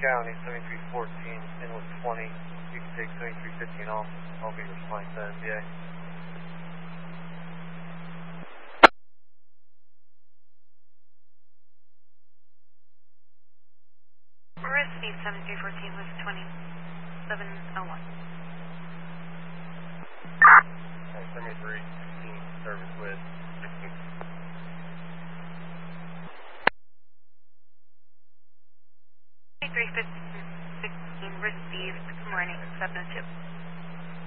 County, 7314, in with 20. You can take 7315 off. I'll be responding to NBA. Receive 7314 with 2701. 7316, service with 16. Received. Good morning, 702.